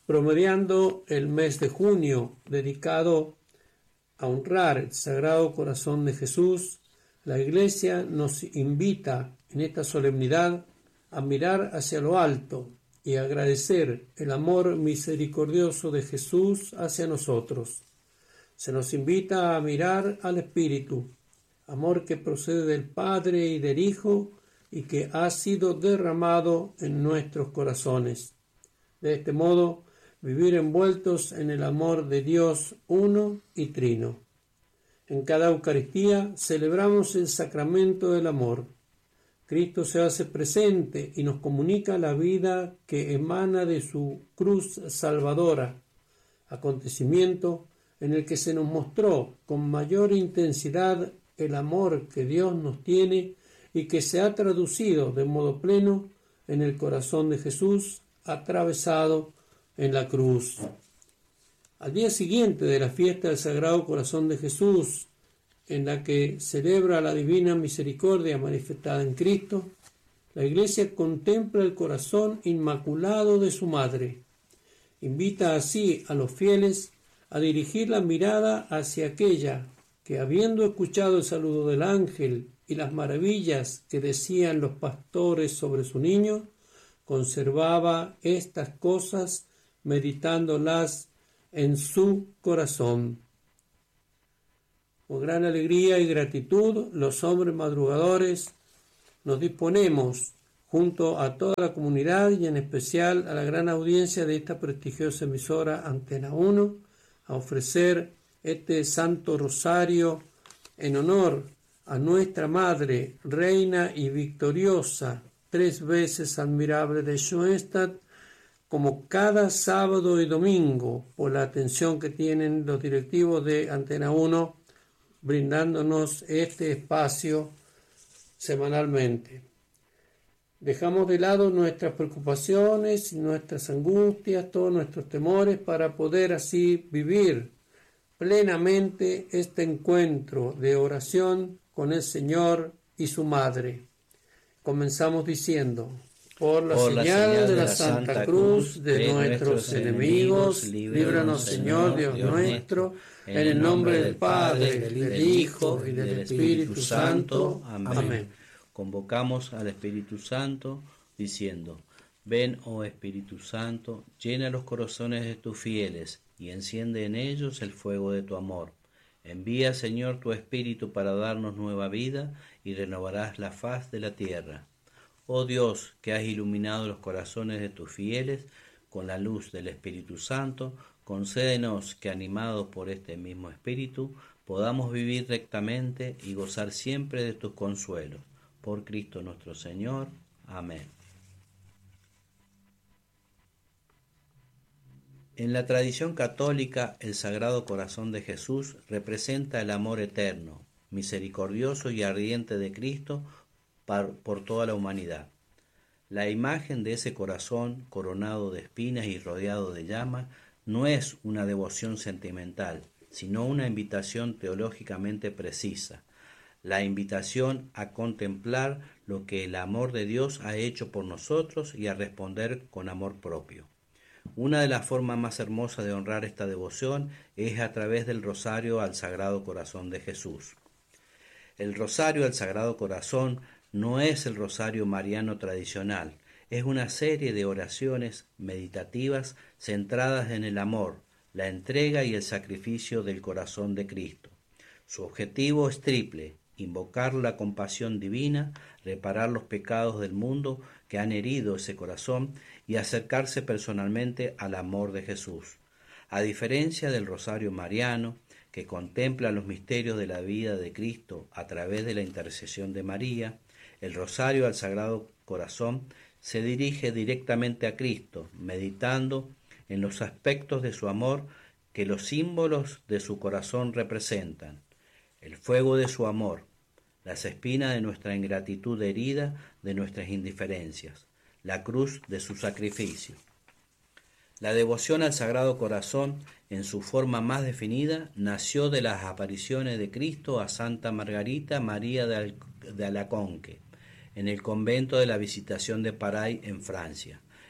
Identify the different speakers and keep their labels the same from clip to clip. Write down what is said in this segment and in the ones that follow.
Speaker 1: Promediando el mes de junio dedicado a honrar el Sagrado Corazón de Jesús, la Iglesia nos invita en esta solemnidad a mirar hacia lo alto y agradecer el amor misericordioso de Jesús hacia nosotros. Se nos invita a mirar al Espíritu, amor que procede del Padre y del Hijo y que ha sido derramado en nuestros corazones. De este modo, vivir envueltos en el amor de Dios uno y trino. En cada Eucaristía celebramos el sacramento del amor. Cristo se hace presente y nos comunica la vida que emana de su cruz salvadora, acontecimiento en el que se nos mostró con mayor intensidad el amor que Dios nos tiene y que se ha traducido de modo pleno en el corazón de Jesús atravesado en la cruz. Al día siguiente de la fiesta del Sagrado Corazón de Jesús, en la que celebra la divina misericordia manifestada en Cristo, la Iglesia contempla el corazón inmaculado de su Madre. Invita así a los fieles a dirigir la mirada hacia aquella que, habiendo escuchado el saludo del ángel y las maravillas que decían los pastores sobre su niño, conservaba estas cosas meditándolas en su corazón. Con gran alegría y gratitud, los hombres madrugadores nos disponemos, junto a toda la comunidad y en especial a la gran audiencia de esta prestigiosa emisora Antena 1, a ofrecer este Santo Rosario en honor a nuestra Madre, Reina y Victoriosa, 3 veces admirable de Schoenstatt, como cada sábado y domingo, por la atención que tienen los directivos de Antena 1, brindándonos este espacio semanalmente. Dejamos de lado nuestras preocupaciones, nuestras angustias, todos nuestros temores, para poder así vivir plenamente este encuentro de oración con el Señor y su Madre. Comenzamos diciendo: por la señal de la Santa Cruz de nuestros enemigos, líbranos, Señor Dios nuestro, en el nombre del Padre, del Hijo y del Espíritu Santo. Amén.
Speaker 2: Convocamos al Espíritu Santo diciendo: ven, oh Espíritu Santo, llena los corazones de tus fieles y enciende en ellos el fuego de tu amor. Envía, Señor, tu Espíritu para darnos nueva vida y renovarás la faz de la tierra. Oh Dios, que has iluminado los corazones de tus fieles con la luz del Espíritu Santo, concédenos que, animados por este mismo Espíritu, podamos vivir rectamente y gozar siempre de tus consuelos. Por Cristo nuestro Señor. Amén. En la tradición católica, el Sagrado Corazón de Jesús representa el amor eterno, misericordioso y ardiente de Cristo por toda la humanidad. La imagen de ese corazón, coronado de espinas y rodeado de llamas, no es una devoción sentimental, sino una invitación teológicamente precisa. La invitación a contemplar lo que el amor de Dios ha hecho por nosotros y a responder con amor propio. Una de las formas más hermosas de honrar esta devoción es a través del rosario al Sagrado Corazón de Jesús. El rosario al Sagrado Corazón no es el rosario mariano tradicional, es una serie de oraciones meditativas centradas en el amor, la entrega y el sacrificio del corazón de Cristo. Su objetivo es triple: invocar la compasión divina, reparar los pecados del mundo que han herido ese corazón y acercarse personalmente al amor de Jesús. A diferencia del rosario mariano, que contempla los misterios de la vida de Cristo a través de la intercesión de María, el rosario al Sagrado Corazón se dirige directamente a Cristo, meditando en los aspectos de su amor que los símbolos de su corazón representan: el fuego de su amor, las espinas de nuestra ingratitud herida, de nuestras indiferencias, la cruz de su sacrificio. La devoción al Sagrado Corazón, en su forma más definida, nació de las apariciones de Cristo a Santa Margarita María de Alaconque, en el convento de la Visitación de Paray, en Francia,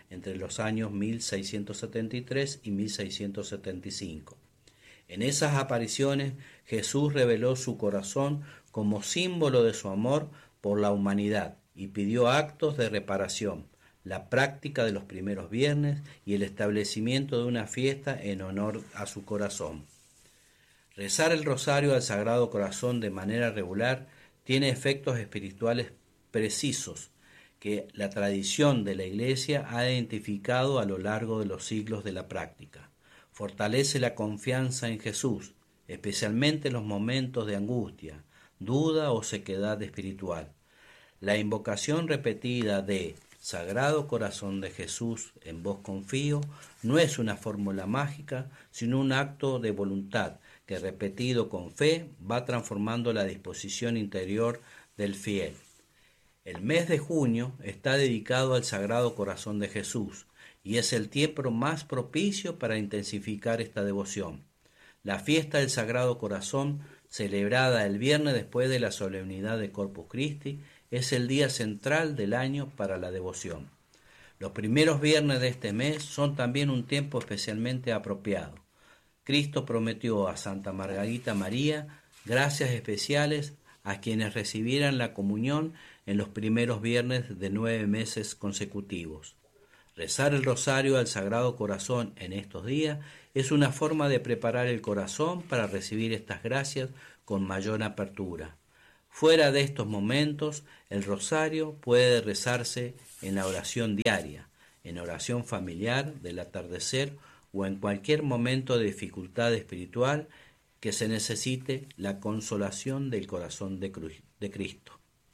Speaker 2: entre los años 1673 y 1675. En esas apariciones Jesús reveló su corazón como símbolo de su amor por la humanidad y pidió actos de reparación, la práctica de los primeros viernes y el establecimiento de una fiesta en honor a su corazón. Rezar el rosario al Sagrado Corazón de manera regular tiene efectos espirituales precisos que la tradición de la Iglesia ha identificado a lo largo de los siglos de la práctica. Fortalece la confianza en Jesús, especialmente en los momentos de angustia, duda o sequedad espiritual. La invocación repetida de Sagrado Corazón de Jesús, en vos confío, no es una fórmula mágica, sino un acto de voluntad que, repetido con fe, va transformando la disposición interior del fiel. El mes de junio está dedicado al Sagrado Corazón de Jesús y es el tiempo más propicio para intensificar esta devoción. La fiesta del Sagrado Corazón, celebrada el viernes después de la solemnidad de Corpus Christi, es el día central del año para la devoción. Los primeros viernes de este mes son también un tiempo especialmente apropiado. Cristo prometió a Santa Margarita María gracias especiales a quienes recibieran la comunión en los primeros viernes de 9 meses consecutivos. Rezar el rosario al Sagrado Corazón en estos días es una forma de preparar el corazón para recibir estas gracias con mayor apertura. Fuera de estos momentos, el rosario puede rezarse en la oración diaria, en oración familiar, del atardecer o en cualquier momento de dificultad espiritual que se necesite la consolación del corazón de Cristo.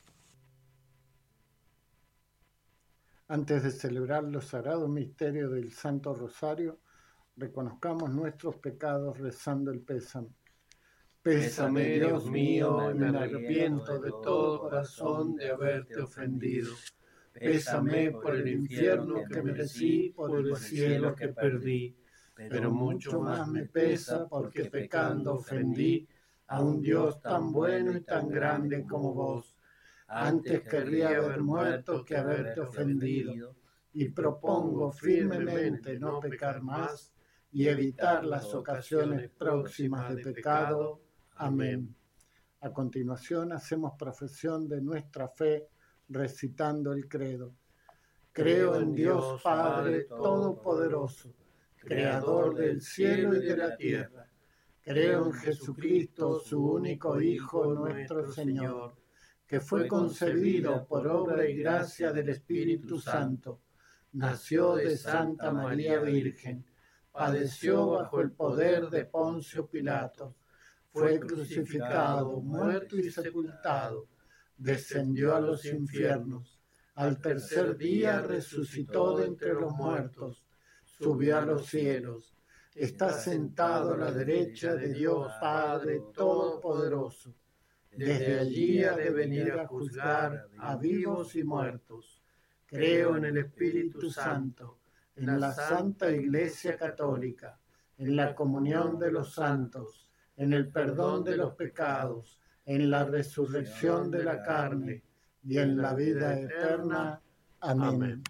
Speaker 3: Antes de celebrar los sagrados misterios del Santo Rosario, reconozcamos nuestros pecados rezando el pésame.
Speaker 1: Pésame, Dios mío, me arrepiento de todo corazón de haberte ofendido. Pésame por el infierno que merecí, por el cielo que perdí. Pero mucho más me pesa porque pecando ofendí a un Dios tan bueno y tan grande como vos. Antes querría haber muerto que haberte ofendido, y propongo firmemente no pecar más y evitar las ocasiones próximas de pecado. Amén.
Speaker 3: A continuación hacemos profesión de nuestra fe recitando el credo. Creo en Dios Padre Todopoderoso, Creador del cielo y de la tierra. Creo en Jesucristo, su único Hijo, nuestro Señor, que fue concebido por obra y gracia del Espíritu Santo, nació de Santa María Virgen, padeció bajo el poder de Poncio Pilato, fue crucificado, muerto y sepultado, descendió a los infiernos, al tercer día resucitó de entre los muertos, subió a los cielos, está sentado a la derecha de Dios Padre Todopoderoso. Desde allí ha de venir a juzgar a vivos y muertos. Creo en el Espíritu Santo, en la Santa Iglesia Católica, en la comunión de los santos, en el perdón de los pecados, en la resurrección de la carne y en la vida eterna. Amén.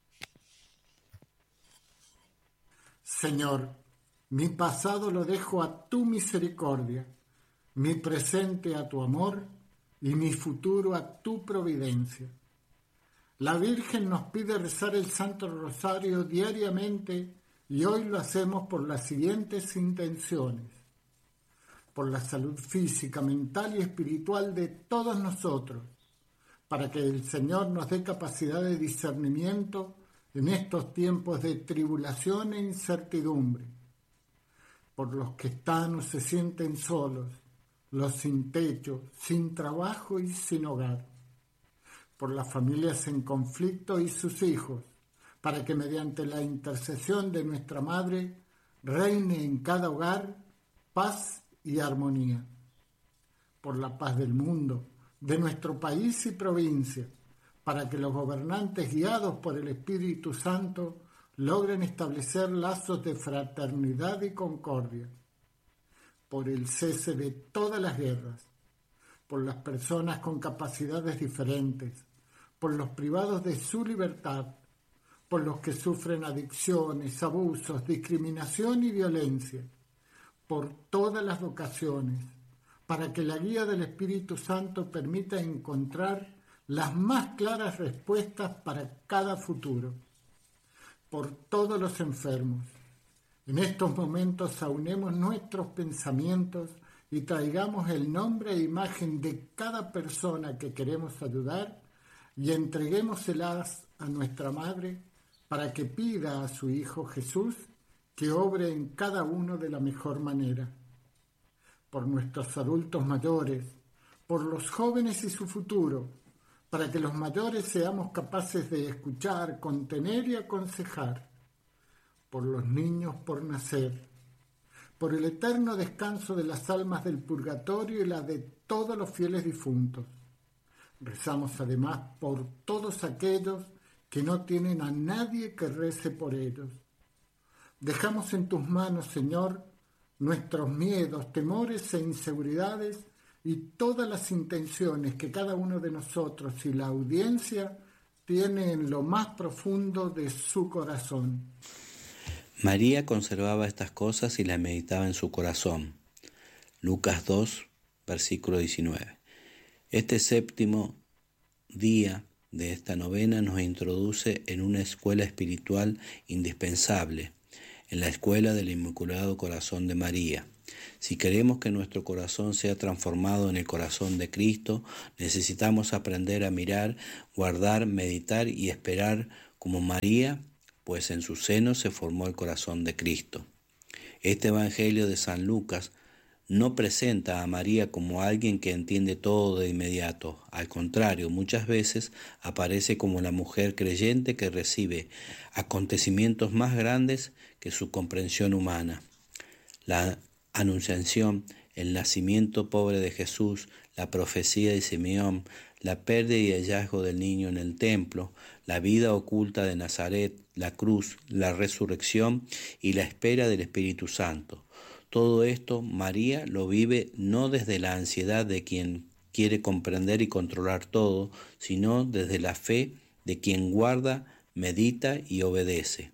Speaker 3: Señor, mi pasado lo dejo a tu misericordia, mi presente a tu amor y mi futuro a tu providencia. La Virgen nos pide rezar el Santo Rosario diariamente y hoy lo hacemos por las siguientes intenciones: por la salud física, mental y espiritual de todos nosotros, para que el Señor nos dé capacidad de discernimiento en estos tiempos de tribulación e incertidumbre, por los que están o se sienten solos, los sin techo, sin trabajo y sin hogar, por las familias en conflicto y sus hijos, para que mediante la intercesión de nuestra Madre reine en cada hogar paz y armonía, por la paz del mundo, de nuestro país y provincia, para que los gobernantes guiados por el Espíritu Santo logren establecer lazos de fraternidad y concordia, por el cese de todas las guerras, por las personas con capacidades diferentes, por los privados de su libertad, por los que sufren adicciones, abusos, discriminación y violencia, por todas las vocaciones, para que la guía del Espíritu Santo permita encontrar las más claras respuestas para cada futuro, por todos los enfermos. En estos momentos aunemos nuestros pensamientos y traigamos el nombre e imagen de cada persona que queremos ayudar y entreguémoselas a nuestra Madre para que pida a su Hijo Jesús que obre en cada uno de la mejor manera. Por nuestros adultos mayores, por los jóvenes y su futuro, para que los mayores seamos capaces de escuchar, contener y aconsejar, por los niños por nacer, por el eterno descanso de las almas del purgatorio y la de todos los fieles difuntos. Rezamos además por todos aquellos que no tienen a nadie que rece por ellos. Dejamos en tus manos, Señor, nuestros miedos, temores e inseguridades y todas las intenciones que cada uno de nosotros y la audiencia tiene en lo más profundo de su corazón.
Speaker 2: María conservaba estas cosas y las meditaba en su corazón. Lucas 2, versículo 19. Este séptimo día de esta novena nos introduce en una escuela espiritual indispensable, en la escuela del Inmaculado Corazón de María. Si queremos que nuestro corazón sea transformado en el corazón de Cristo, necesitamos aprender a mirar, guardar, meditar y esperar como María, pues en su seno se formó el corazón de Cristo. Este Evangelio de San Lucas no presenta a María como alguien que entiende todo de inmediato. Al contrario, muchas veces aparece como la mujer creyente que recibe acontecimientos más grandes que su comprensión humana. La anunciación, el nacimiento pobre de Jesús, la profecía de Simeón, la pérdida y hallazgo del niño en el templo, la vida oculta de Nazaret, la cruz, la resurrección y la espera del Espíritu Santo. Todo esto María lo vive no desde la ansiedad de quien quiere comprender y controlar todo, sino desde la fe de quien guarda, medita y obedece.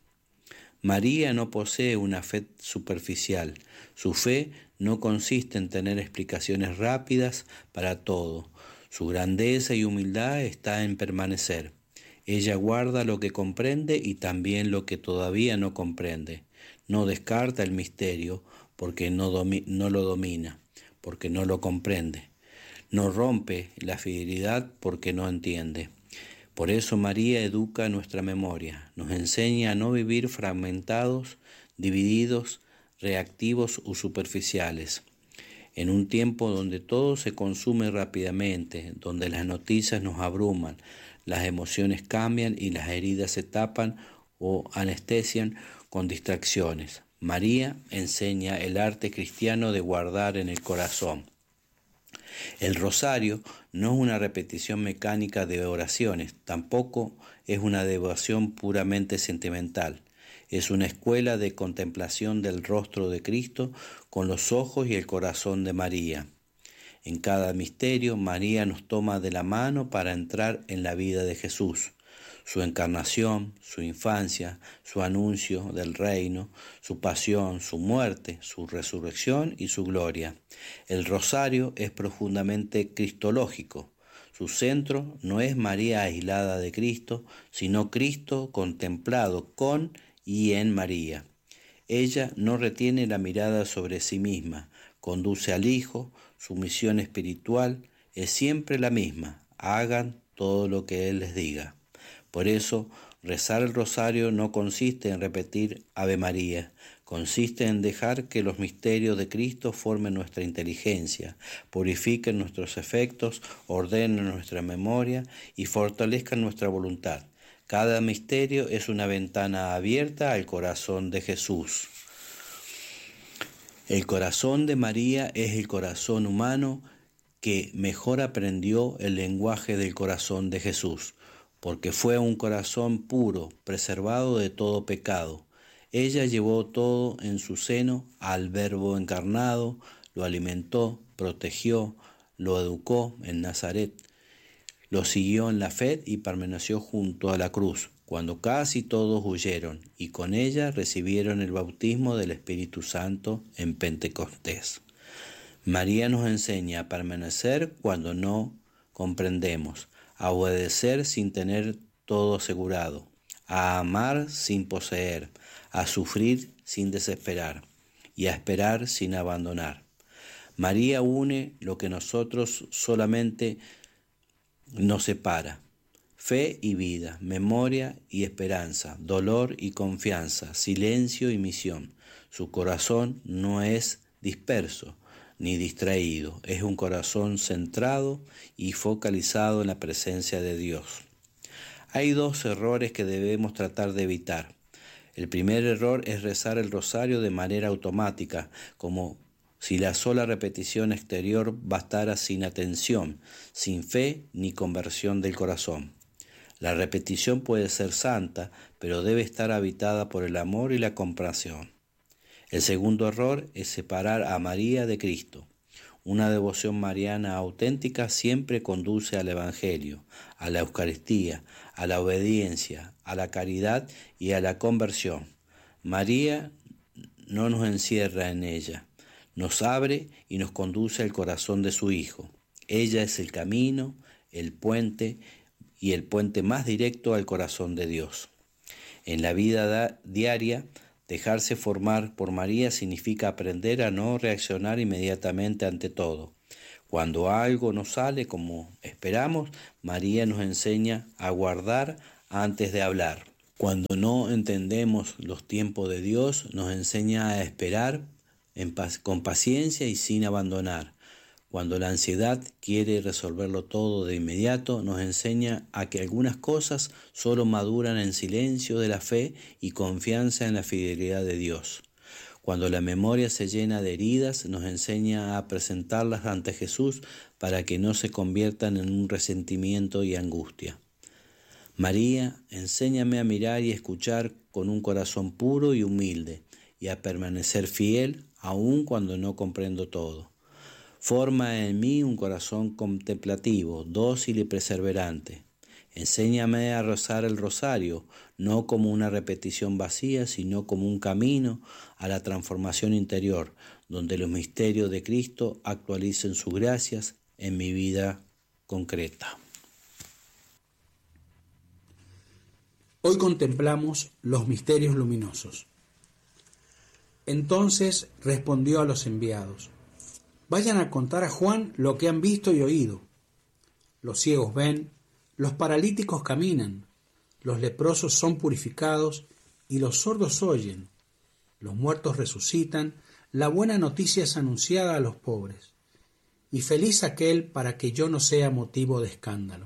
Speaker 2: María no posee una fe superficial. Su fe no consiste en tener explicaciones rápidas para todo. Su grandeza y humildad está en permanecer. Ella guarda lo que comprende y también lo que todavía no comprende. No descarta el misterio porque no lo domina, porque no lo comprende. No rompe la fidelidad porque no entiende. Por eso María educa nuestra memoria, nos enseña a no vivir fragmentados, divididos, reactivos o superficiales. En un tiempo donde todo se consume rápidamente, donde las noticias nos abruman, las emociones cambian y las heridas se tapan o anestesian con distracciones. María enseña el arte cristiano de guardar en el corazón. El rosario no es una repetición mecánica de oraciones, tampoco es una devoción puramente sentimental. Es una escuela de contemplación del rostro de Cristo con los ojos y el corazón de María. En cada misterio, María nos toma de la mano para entrar en la vida de Jesús, su encarnación, su infancia, su anuncio del reino, su pasión, su muerte, su resurrección y su gloria. El rosario es profundamente cristológico. Su centro no es María aislada de Cristo, sino Cristo contemplado con y en María. Ella no retiene la mirada sobre sí misma, conduce al Hijo, su misión espiritual es siempre la misma: hagan todo lo que Él les diga. Por eso, rezar el rosario no consiste en repetir Ave María, consiste en dejar que los misterios de Cristo formen nuestra inteligencia, purifiquen nuestros efectos, ordenen nuestra memoria y fortalezcan nuestra voluntad. Cada misterio es una ventana abierta al corazón de Jesús. El corazón de María es el corazón humano que mejor aprendió el lenguaje del corazón de Jesús, porque fue un corazón puro, preservado de todo pecado. Ella llevó todo en su seno al Verbo encarnado, lo alimentó, protegió, lo educó en Nazaret, lo siguió en la fe y permaneció junto a la cruz. cuando casi todos huyeron, y con ella recibieron el bautismo del Espíritu Santo en Pentecostés. María nos enseña a permanecer cuando no comprendemos, a obedecer sin tener todo asegurado, a amar sin poseer, a sufrir sin desesperar y a esperar sin abandonar. María une lo que nosotros solamente nos separa: fe y vida, memoria y esperanza, dolor y confianza, silencio y misión. Su corazón no es disperso ni distraído, es un corazón centrado y focalizado en la presencia de Dios. Hay dos errores que debemos tratar de evitar. El primer error es rezar el rosario de manera automática, como si la sola repetición exterior bastara, sin atención, sin fe ni conversión del corazón. La repetición puede ser santa, pero debe estar habitada por el amor y la compasión. El segundo error es separar a María de Cristo. Una devoción mariana auténtica siempre conduce al Evangelio, a la Eucaristía, a la obediencia, a la caridad y a la conversión. María no nos encierra en ella, nos abre y nos conduce al corazón de su Hijo. Ella es el camino, el puente y el puente más directo al corazón de Dios. En la vida diaria, dejarse formar por María significa aprender a no reaccionar inmediatamente ante todo. Cuando algo no sale como esperamos, María nos enseña a guardar antes de hablar. Cuando no entendemos los tiempos de Dios, nos enseña a esperar con paciencia y sin abandonar. Cuando la ansiedad quiere resolverlo todo de inmediato, nos enseña a que algunas cosas solo maduran en silencio de la fe y confianza en la fidelidad de Dios. Cuando la memoria se llena de heridas, nos enseña a presentarlas ante Jesús para que no se conviertan en un resentimiento y angustia. María, enséñame a mirar y escuchar con un corazón puro y humilde, y a permanecer fiel aun cuando no comprendo todo. Forma en mí un corazón contemplativo, dócil y perseverante. Enséñame a rezar el rosario, no como una repetición vacía, sino como un camino a la transformación interior, donde los misterios de Cristo actualicen sus gracias en mi vida concreta.
Speaker 4: Hoy contemplamos los misterios luminosos. Entonces respondió a los enviados: vayan a contar a Juan lo que han visto y oído. Los ciegos ven, los paralíticos caminan, los leprosos son purificados y los sordos oyen, los muertos resucitan, la buena noticia es anunciada a los pobres, y feliz aquel para que yo no sea motivo de escándalo.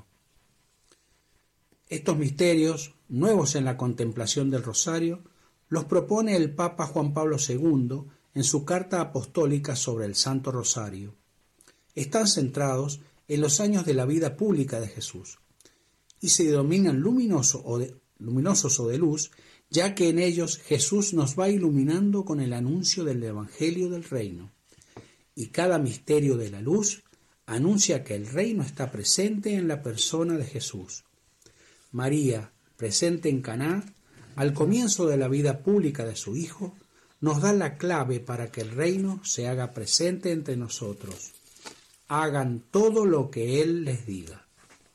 Speaker 4: Estos misterios, nuevos en la contemplación del rosario, los propone el Papa Juan Pablo II en su carta apostólica sobre el Santo Rosario. Están centrados en los años de la vida pública de Jesús y se denominan luminosos o de luz, ya que en ellos Jesús nos va iluminando con el anuncio del Evangelio del Reino. Y cada misterio de la luz anuncia que el reino está presente en la persona de Jesús. María, presente en Caná, al comienzo de la vida pública de su Hijo, nos da la clave para que el reino se haga presente entre nosotros. Hagan todo lo que Él les diga.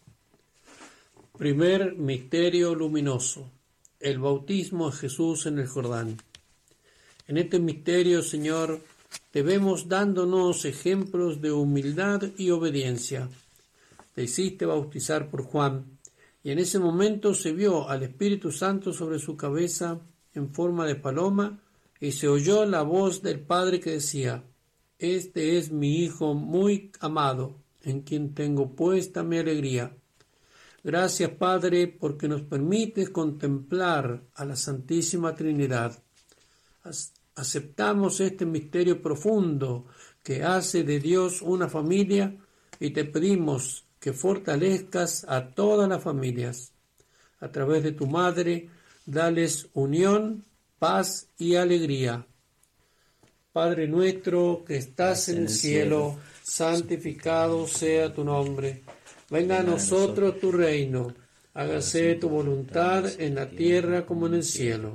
Speaker 1: Primer misterio luminoso: el bautismo de Jesús en el Jordán. En este misterio, Señor, te vemos dándonos ejemplos de humildad y obediencia. Te hiciste bautizar por Juan, y en ese momento se vio al Espíritu Santo sobre su cabeza en forma de paloma, y se oyó la voz del Padre que decía: Este es mi Hijo muy amado, en quien tengo puesta mi alegría. Gracias, Padre, porque nos permites contemplar a la Santísima Trinidad. Aceptamos este misterio profundo que hace de Dios una familia y te pedimos que fortalezcas a todas las familias. A través de tu Madre, dales unión, paz y alegría. Padre nuestro que estás en el cielo, santificado sea tu nombre. Venga a nosotros tu reino. hágase tu voluntad en la tierra como en el cielo.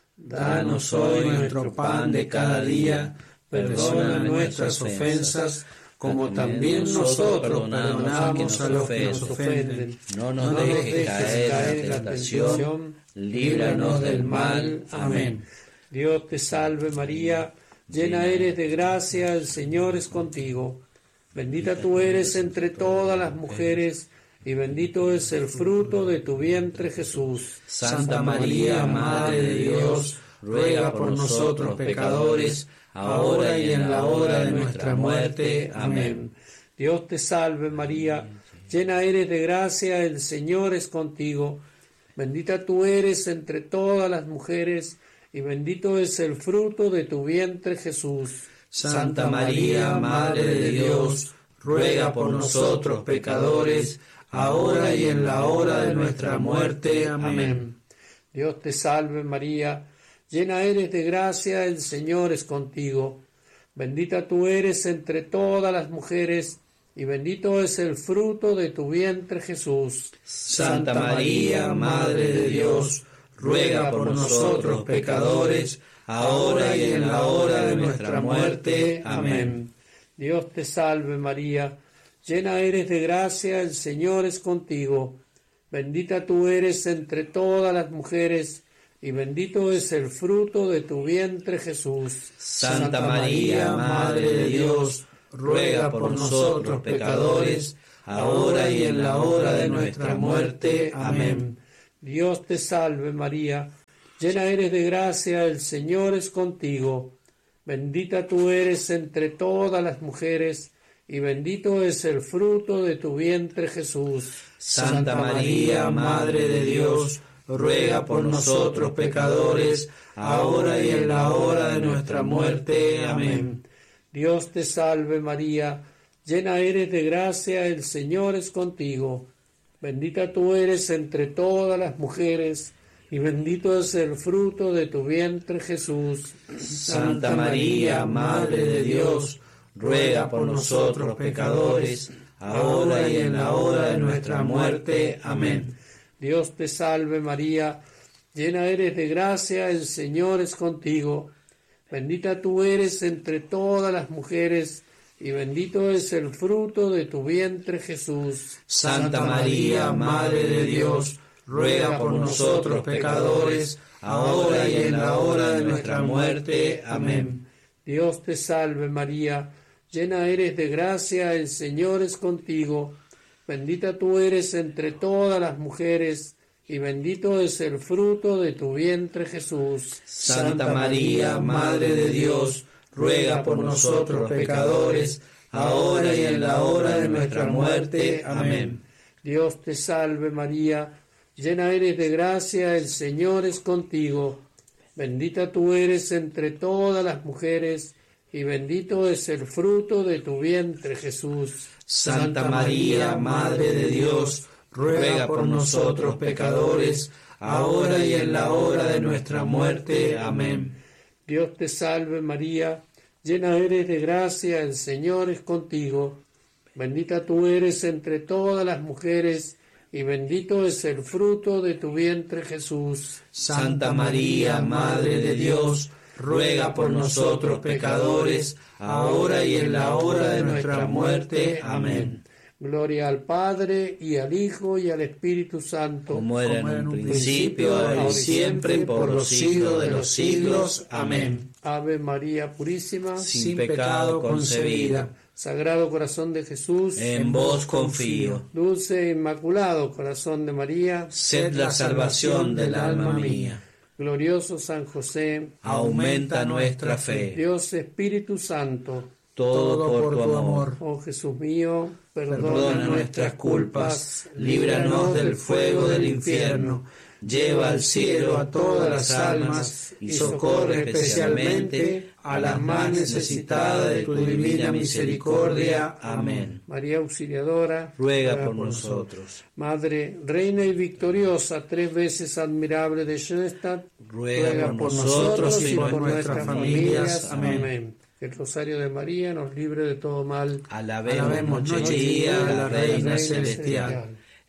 Speaker 4: Danos hoy nuestro pan de cada día, perdona nuestras ofensas, como también nosotros perdonamos a los que nos ofenden.
Speaker 2: No nos dejes caer en la tentación, líbranos del mal. Amén.
Speaker 1: Dios te salve María, llena eres de gracia, el Señor es contigo. Bendita tú eres entre todas las mujeres, y bendito es el fruto de tu vientre Jesús.
Speaker 2: Santa María, Madre de Dios, ruega por nosotros pecadores, ahora y en la hora de nuestra muerte. Amén.
Speaker 1: Dios te salve María, llena eres de gracia, el Señor es contigo. Bendita tú eres entre todas las mujeres, y bendito es el fruto de tu vientre Jesús.
Speaker 2: Santa María, Madre de Dios, ruega por nosotros pecadores, ahora y en la hora de nuestra muerte. Amén.
Speaker 1: Dios te salve María, llena eres de gracia, el Señor es contigo. Bendita tú eres entre todas las mujeres, y bendito es el fruto de tu vientre Jesús.
Speaker 2: Santa María, Madre de Dios, ruega por nosotros pecadores, ahora y en la hora de nuestra muerte. Amén.
Speaker 1: Dios te salve María, llena eres de gracia, el Señor es contigo. Bendita tú eres entre todas las mujeres, y bendito es el fruto de tu vientre Jesús.
Speaker 2: Santa María, Madre de Dios, ruega por nosotros pecadores, ahora y en la hora de nuestra muerte. Amén.
Speaker 1: Dios te salve María, llena eres de gracia, el Señor es contigo. Bendita tú eres entre todas las mujeres, y bendito es el fruto de tu vientre Jesús.
Speaker 2: Santa María, Madre de Dios, ruega por nosotros pecadores, ahora y en la hora de nuestra muerte. Amén.
Speaker 1: Dios te salve María, llena eres de gracia, el Señor es contigo. Bendita tú eres entre todas las mujeres, y bendito es el fruto de tu vientre Jesús.
Speaker 2: Santa María, Madre de Dios, ruega por nosotros pecadores, ahora y en la hora de nuestra muerte. Amén.
Speaker 1: Dios te salve María, llena eres de gracia, el Señor es contigo. Bendita tú eres entre todas las mujeres, y bendito es el fruto de tu vientre Jesús.
Speaker 2: Santa María, Madre de Dios, ruega por nosotros pecadores, ahora y en la hora de nuestra muerte. Amén.
Speaker 1: Dios te salve María, llena eres de gracia, el Señor es contigo. Bendita tú eres entre todas las mujeres, y bendito es el fruto de tu vientre Jesús.
Speaker 2: Santa María, Madre de Dios, ruega por nosotros pecadores, ahora y en la hora de nuestra muerte. Amén.
Speaker 1: Dios te salve María, llena eres de gracia, el Señor es contigo. Bendita tú eres entre todas las mujeres, y bendito es el fruto de tu vientre Jesús.
Speaker 2: Santa María, Madre de Dios, ruega por nosotros pecadores, ahora y en la hora de nuestra muerte. Amén.
Speaker 1: Dios te salve María, llena eres de gracia, el Señor es contigo. Bendita tú eres entre todas las mujeres, y bendito es el fruto de tu vientre Jesús.
Speaker 2: Santa María, Madre de Dios, ruega por nosotros pecadores, ahora y en la hora de nuestra muerte. Amén.
Speaker 1: Gloria al Padre, y al Hijo, y al Espíritu Santo,
Speaker 2: como era en un principio, ahora y siempre, por los siglos de los siglos. Amén.
Speaker 1: Ave María Purísima,
Speaker 2: sin pecado concebida.
Speaker 1: Sagrado Corazón de Jesús,
Speaker 2: en vos confío.
Speaker 1: Dulce e Inmaculado Corazón de María,
Speaker 2: sed la salvación del alma mía.
Speaker 1: Glorioso San José,
Speaker 2: aumenta nuestra fe.
Speaker 1: Dios Espíritu Santo,
Speaker 2: todo por tu amor.
Speaker 1: Oh Jesús mío,
Speaker 2: perdona nuestras culpas, líbranos del fuego del infierno, lleva al cielo a todas las almas y socorre especialmente a las más necesitadas de tu divina misericordia. Amén.
Speaker 1: María Auxiliadora,
Speaker 2: ruega por nosotros.
Speaker 1: Madre, Reina y Victoriosa, 3 veces admirable de Schoenstatt,
Speaker 2: ruega por nosotros y por nuestras familias. Amén.
Speaker 1: Que el Rosario de María nos libre de todo mal.
Speaker 2: Alabemos noche y día a la Reina Celestial.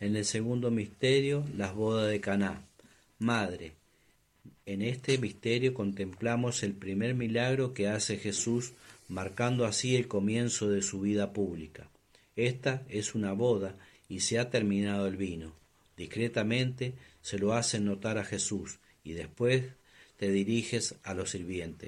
Speaker 2: En el segundo misterio, las bodas de Caná. Madre, en este misterio contemplamos el primer milagro que hace Jesús, marcando así el comienzo de su vida pública. Esta es una boda y se ha terminado el vino. Discretamente se lo hacen notar a Jesús y después te diriges a los sirvientes.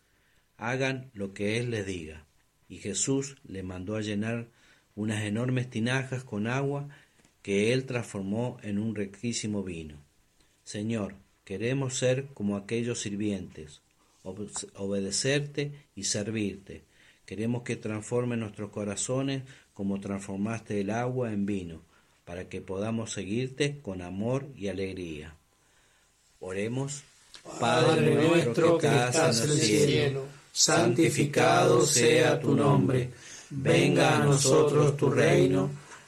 Speaker 2: Hagan lo que Él les diga. Y Jesús le mandó a llenar unas enormes tinajas con agua que Él transformó en un riquísimo vino. Señor, queremos ser como aquellos sirvientes, obedecerte y servirte. Queremos que transforme nuestros corazones como transformaste el agua en vino, para que podamos seguirte con amor y alegría. Oremos.
Speaker 1: Padre nuestro que estás en el cielo, santificado sea tu nombre. Venga a nosotros tu reino,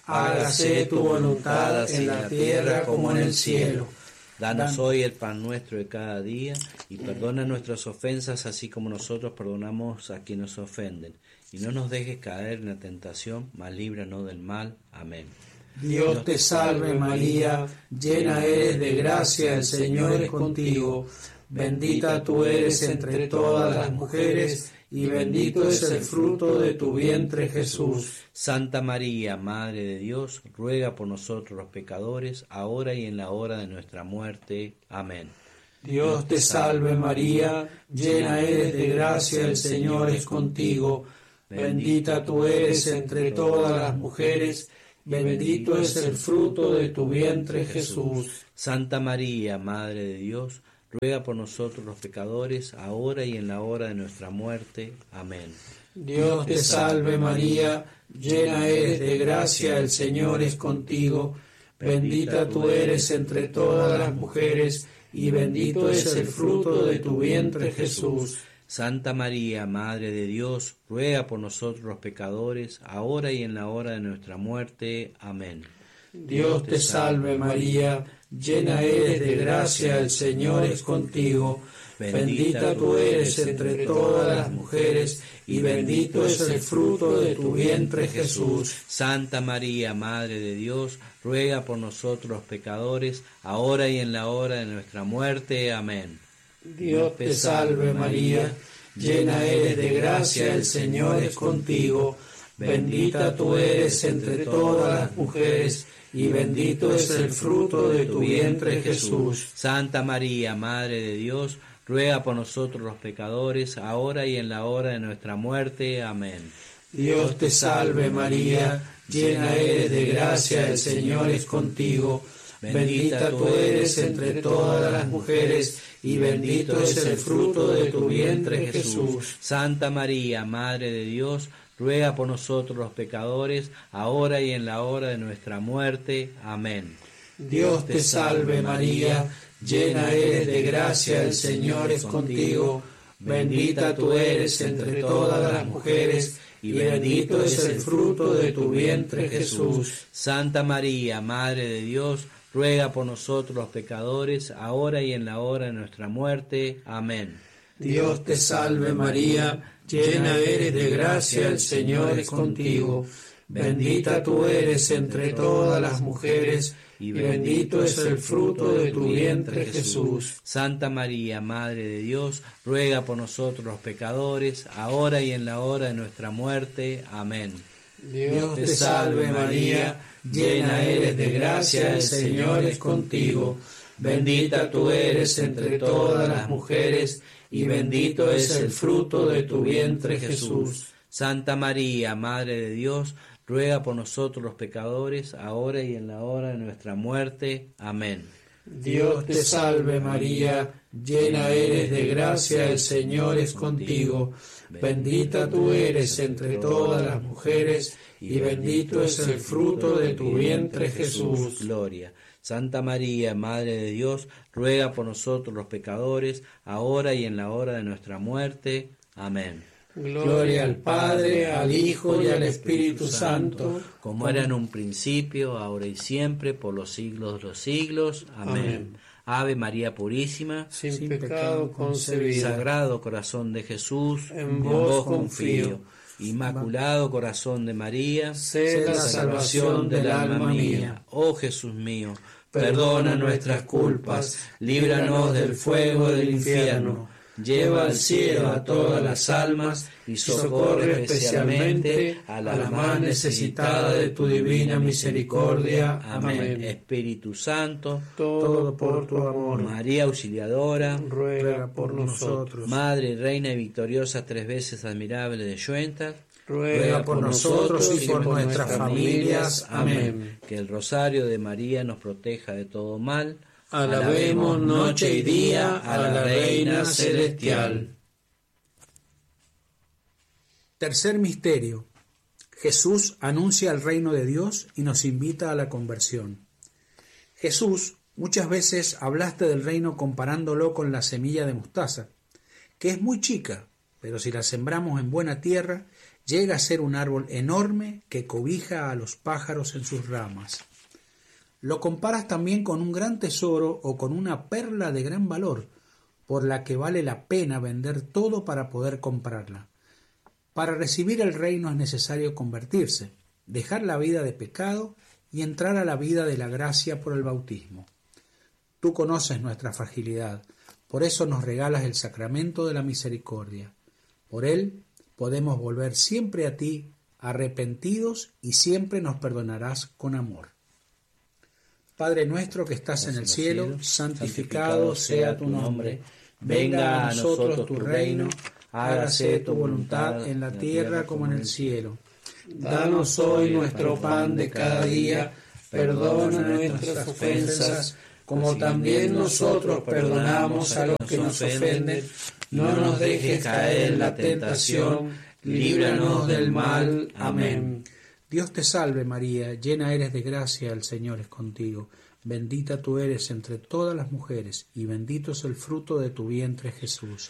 Speaker 1: hágase tu voluntad en la tierra como en el cielo.
Speaker 2: Danos hoy el pan nuestro de cada día y perdona nuestras ofensas así como nosotros perdonamos a quienes nos ofenden. Y no nos dejes caer en la tentación, mas líbranos del mal. Amén.
Speaker 1: Dios te salve María, llena eres de gracia, el Señor es contigo. Bendita tú eres entre todas las mujeres y bendito es el fruto de tu vientre Jesús.
Speaker 2: Santa María, Madre de Dios, ruega por nosotros los pecadores, ahora y en la hora de nuestra muerte. Amén.
Speaker 1: Dios te salve María, llena eres de gracia, el Señor es contigo. Bendita tú eres entre todas las mujeres, y bendito es el fruto de tu vientre Jesús.
Speaker 2: Santa María, Madre de Dios, ruega por nosotros los pecadores, ahora y en la hora de nuestra muerte. Amén.
Speaker 1: Dios te salve María, llena eres de gracia, el Señor es contigo. Bendita tú eres entre todas las mujeres, y bendito es el fruto de tu vientre Jesús.
Speaker 2: Santa María, Madre de Dios, ruega por nosotros los pecadores, ahora y en la hora de nuestra muerte. Amén.
Speaker 1: Dios te salve María, llena eres de gracia, el Señor es contigo. Bendita tú eres entre todas las mujeres, y bendito es el fruto de tu vientre Jesús.
Speaker 2: Santa María, Madre de Dios, ruega por nosotros los pecadores, ahora y en la hora de nuestra muerte. Amén.
Speaker 1: Dios te salve María, llena eres de gracia, el Señor es contigo. Bendita tú eres entre todas las mujeres, y bendito es el fruto de tu vientre Jesús.
Speaker 2: Santa María, Madre de Dios, ruega por nosotros los pecadores, ahora y en la hora de nuestra muerte. Amén.
Speaker 1: Dios te salve María, llena eres de gracia, el Señor es contigo. Bendita tú eres entre todas las mujeres, y bendito es el fruto de tu vientre Jesús.
Speaker 2: Santa María, Madre de Dios, ruega por nosotros los pecadores, ahora y en la hora de nuestra muerte. Amén.
Speaker 1: Dios te salve María, llena eres de gracia, el Señor es contigo. Bendita tú eres entre todas las mujeres, y bendito es el fruto de tu vientre Jesús.
Speaker 2: Santa María, Madre de Dios, ruega por nosotros los pecadores, ahora y en la hora de nuestra muerte. Amén.
Speaker 1: Dios te salve María, llena eres de gracia, el Señor es contigo. Bendita tú eres entre todas las mujeres, y bendito es el fruto de tu vientre Jesús.
Speaker 2: Santa María, Madre de Dios, ruega por nosotros los pecadores, ahora y en la hora de nuestra muerte. Amén.
Speaker 1: Dios te salve María, llena eres de gracia, el Señor es contigo. Bendita tú eres entre todas las mujeres, y bendito es el fruto de tu vientre Jesús.
Speaker 2: Santa María, Madre de Dios, ruega por nosotros los pecadores, ahora y en la hora de nuestra muerte. Amén.
Speaker 1: Dios te salve María, llena eres de gracia, el Señor es contigo. Bendita tú eres entre todas las mujeres, y bendito es el fruto de tu vientre Jesús.
Speaker 2: Gloria. Santa María, Madre de Dios, ruega por nosotros los pecadores, ahora y en la hora de nuestra muerte. Amén.
Speaker 1: Gloria al Padre, al Hijo y al Espíritu Santo,
Speaker 2: como era en un principio, ahora y siempre, por los siglos de los siglos. Amén. Ave María Purísima,
Speaker 1: sin pecado concebida.
Speaker 2: Sagrado Corazón de Jesús,
Speaker 1: en vos confío.
Speaker 2: Inmaculado Corazón de María,
Speaker 1: sé la salvación del alma mía.
Speaker 2: Oh Jesús mío, perdona nuestras culpas, líbranos del fuego del infierno, lleva al cielo a todas las almas y socorre especialmente a la más necesitada de tu divina misericordia. Amén. Espíritu Santo,
Speaker 1: todo por tu amor.
Speaker 2: María Auxiliadora,
Speaker 1: ruega por nosotros.
Speaker 2: Madre y Reina y victoriosa, tres veces admirable de Schoenstatt,
Speaker 1: ruega por nosotros y por nuestras familias. Amén.
Speaker 2: Que el rosario de María nos proteja de todo mal.
Speaker 1: Alabemos noche y día a la Reina Celestial.
Speaker 4: Tercer misterio. Jesús anuncia el reino de Dios y nos invita a la conversión. Jesús, muchas veces hablaste del reino comparándolo con la semilla de mostaza, que es muy chica, pero si la sembramos en buena tierra, llega a ser un árbol enorme que cobija a los pájaros en sus ramas. Lo comparas también con un gran tesoro o con una perla de gran valor, por la que vale la pena vender todo para poder comprarla. Para recibir el reino es necesario convertirse, dejar la vida de pecado y entrar a la vida de la gracia por el bautismo. Tú conoces nuestra fragilidad, por eso nos regalas el sacramento de la misericordia. Por él podemos volver siempre a ti, arrepentidos, y siempre nos perdonarás con amor. Padre nuestro que estás en el cielo, santificado sea tu nombre. Venga a nosotros tu reino, hágase tu voluntad en la tierra como en el cielo.
Speaker 1: Danos hoy nuestro pan de cada día, perdona nuestras ofensas, como también nosotros perdonamos a los que nos ofenden. No nos dejes caer en la tentación, líbranos del mal. Amén.
Speaker 4: Dios te salve María, llena eres de gracia, el Señor es contigo. Bendita tú eres entre todas las mujeres, y bendito es el fruto de tu vientre Jesús.